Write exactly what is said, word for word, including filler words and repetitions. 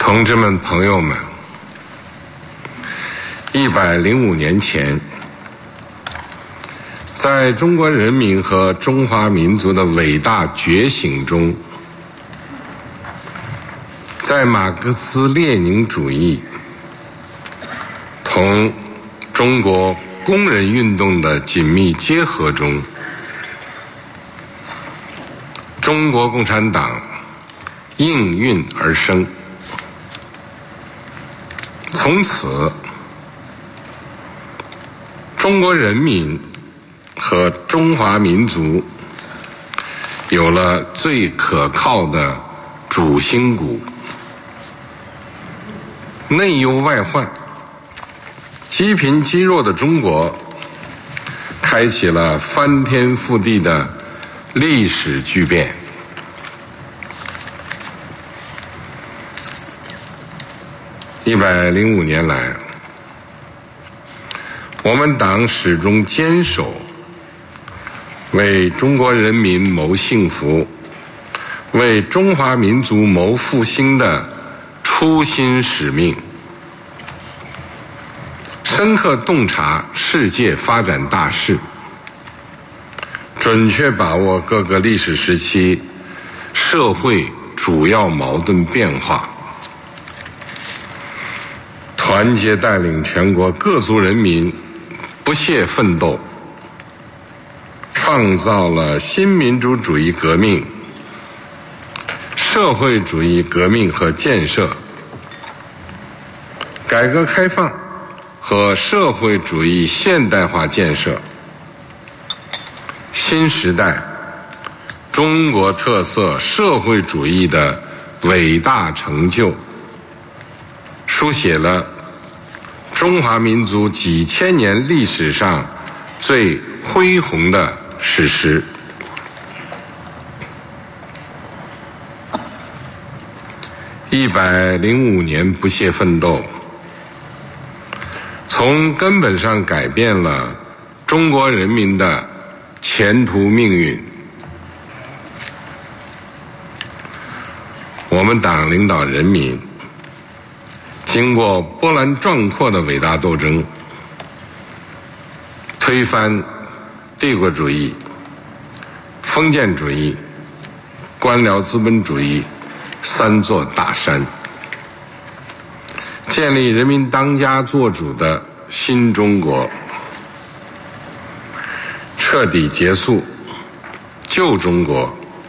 同志们、朋友们，一百零五年前，在中国人民和中华民族的伟大觉醒中，在马克思列宁主义同中国工人运动的紧密结合中，中国共产党应运而生。从此，中国人民和中华民族有了最可靠的主心骨。内忧外患、积贫积弱的中国开启了翻天覆地的历史巨变。一百零五年来，我们党始终坚守为中国人民谋幸福、为中华民族谋复兴的初心使命，深刻洞察世界发展大势，准确把握各个历史时期社会主要矛盾变化，团结带领全国各族人民不懈奋斗，创造了新民主主义革命、社会主义革命和建设、改革开放和社会主义现代化建设、新时代中国特色社会主义的伟大成就，书写了中华民族几千年历史上最恢宏的史实。一百零五年不懈奋斗，从根本上改变了中国人民的前途命运。我们党领导人民经过波澜壮阔的伟大斗争，推翻帝国主义、封建主义、官僚资本主义三座大山，建立人民当家作主的新中国，彻底结束旧中国